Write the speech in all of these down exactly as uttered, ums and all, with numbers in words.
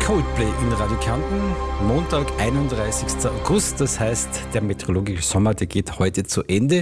Coldplay in Radio Kärnten, Montag, einunddreißigster August. Das heißt, der meteorologische Sommer, der geht heute zu Ende.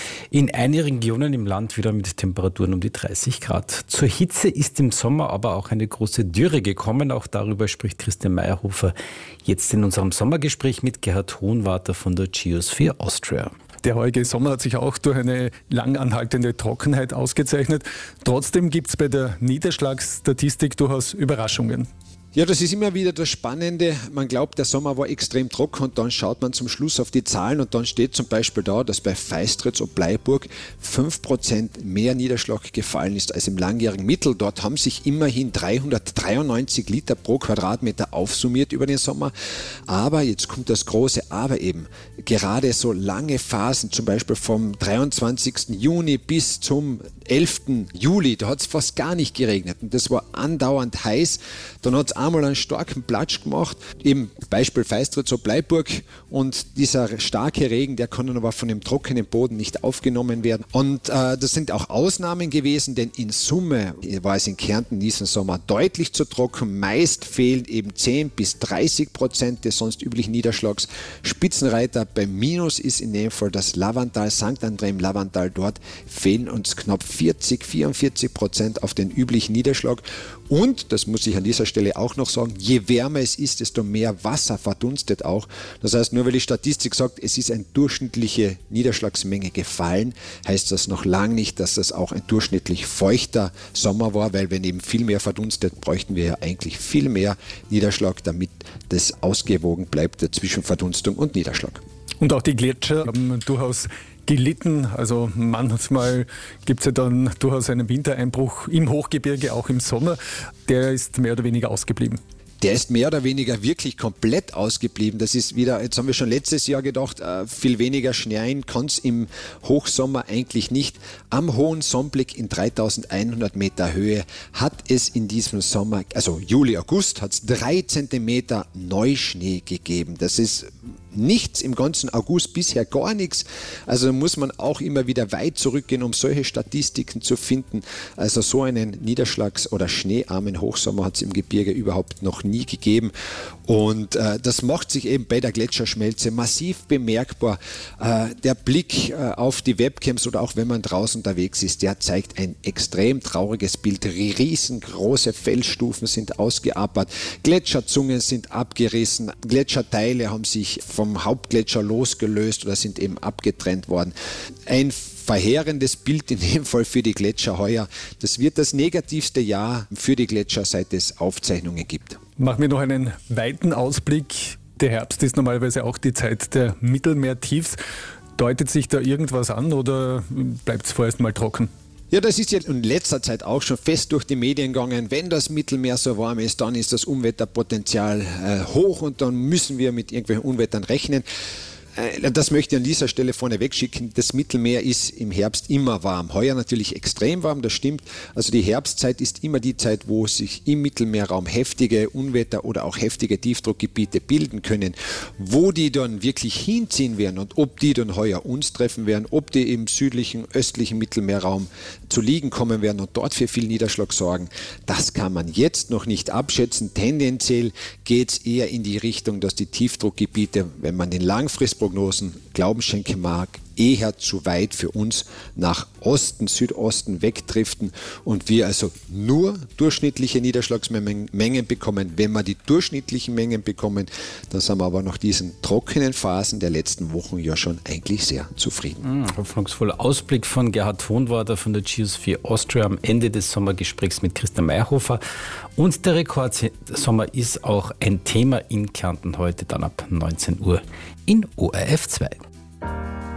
In einigen Regionen im Land wieder mit Temperaturen um die dreißig Grad. Zur Hitze ist im Sommer aber auch eine große Dürre gekommen. Auch darüber spricht Christian Meyerhofer jetzt in unserem Sommergespräch mit Gerhard Hohenwarter von der Geosphere Austria. Der heutige Sommer hat sich auch durch eine lang anhaltende Trockenheit ausgezeichnet. Trotzdem gibt es bei der Niederschlagsstatistik durchaus Überraschungen. Ja, das ist immer wieder das Spannende. Man glaubt, der Sommer war extrem trocken und dann schaut man zum Schluss auf die Zahlen und dann steht zum Beispiel da, dass bei Feistritz und Bleiburg fünf Prozent mehr Niederschlag gefallen ist als im langjährigen Mittel. Dort haben sich immerhin dreihundertdreiundneunzig Liter pro Quadratmeter aufsummiert über den Sommer. Aber, jetzt kommt das große Aber eben, gerade so lange Phasen, zum Beispiel vom dreiundzwanzigsten Juni bis zum elften Juli, da hat es fast gar nicht geregnet und das war andauernd heiß. Dann hat es einmal einen starken Platsch gemacht, eben Beispiel Feistritz und Bleiburg, und dieser starke Regen, der kann dann aber von dem trockenen Boden nicht aufgenommen werden. Und äh, das sind auch Ausnahmen gewesen, denn in Summe war es in Kärnten diesen Sommer deutlich zu trocken. Meist fehlen eben zehn bis dreißig Prozent des sonst üblichen Niederschlags. Spitzenreiter beim Minus ist in dem Fall das Lavanttal, Sankt André im Lavanttal. Dort fehlen uns knapp vierzig, vierundvierzig Prozent auf den üblichen Niederschlag. Und, das muss ich an dieser Stelle auch noch sagen, je wärmer es ist, desto mehr Wasser verdunstet auch. Das heißt, nur weil die Statistik sagt, es ist eine durchschnittliche Niederschlagsmenge gefallen, heißt das noch lange nicht, dass das auch ein durchschnittlich feuchter Sommer war, weil wenn eben viel mehr verdunstet, bräuchten wir ja eigentlich viel mehr Niederschlag, damit das ausgewogen bleibt zwischen Verdunstung und Niederschlag. Und auch die Gletscher haben durchaus gelitten. Also manchmal gibt es ja dann durchaus einen Wintereinbruch im Hochgebirge, auch im Sommer. Der ist mehr oder weniger ausgeblieben. Der ist mehr oder weniger wirklich komplett ausgeblieben. Das ist wieder, jetzt haben wir schon letztes Jahr gedacht, äh, viel weniger schneien kann es im Hochsommer eigentlich nicht. Am Hohen Somblick in dreitausendeinhundert Meter Höhe hat es in diesem Sommer, also Juli, August, hat es drei Zentimeter Neuschnee gegeben. Das ist nichts im ganzen August, bisher gar nichts. Also da muss man auch immer wieder weit zurückgehen, um solche Statistiken zu finden. Also so einen Niederschlags- oder schneearmen Hochsommer hat es im Gebirge überhaupt noch nie gegeben. Und äh, das macht sich eben bei der Gletscherschmelze massiv bemerkbar. Äh, der Blick äh, auf die Webcams oder auch wenn man draußen unterwegs ist, der zeigt ein extrem trauriges Bild. Riesengroße Felsstufen sind ausgeapert, Gletscherzungen sind abgerissen, Gletscherteile haben sich vom Hauptgletscher losgelöst oder sind eben abgetrennt worden. Ein verheerendes Bild in dem Fall für die Gletscher heuer. Das wird das negativste Jahr für die Gletscher, seit es Aufzeichnungen gibt. Machen wir noch einen weiten Ausblick. Der Herbst ist normalerweise auch die Zeit der Mittelmeertiefs. Deutet sich da irgendwas an oder bleibt es vorerst mal trocken? Ja, das ist ja in letzter Zeit auch schon fest durch die Medien gegangen. Wenn das Mittelmeer so warm ist, dann ist das Unwetterpotenzial äh, hoch und dann müssen wir mit irgendwelchen Unwettern rechnen. Das möchte ich an dieser Stelle vorneweg schicken. Das Mittelmeer ist im Herbst immer warm. Heuer natürlich extrem warm, das stimmt. Also die Herbstzeit ist immer die Zeit, wo sich im Mittelmeerraum heftige Unwetter oder auch heftige Tiefdruckgebiete bilden können. Wo die dann wirklich hinziehen werden und ob die dann heuer uns treffen werden, ob die im südlichen, östlichen Mittelmeerraum zu liegen kommen werden und dort für viel Niederschlag sorgen, das kann man jetzt noch nicht abschätzen. Tendenziell geht es eher in die Richtung, dass die Tiefdruckgebiete, wenn man den Langfristprognosen Glauben schenken mag, eher zu weit für uns nach Osten, Südosten wegdriften und wir also nur durchschnittliche Niederschlagsmengen bekommen. Wenn wir die durchschnittlichen Mengen bekommen, dann sind wir aber nach diesen trockenen Phasen der letzten Wochen ja schon eigentlich sehr zufrieden. Mhm, hoffnungsvoller Ausblick von Gerhard Hohenwarter von der Geosphere Austria am Ende des Sommergesprächs mit Christian Meyerhofer. Und der Rekordsommer ist auch ein Thema in Kärnten heute dann ab neunzehn Uhr in O R F zwei.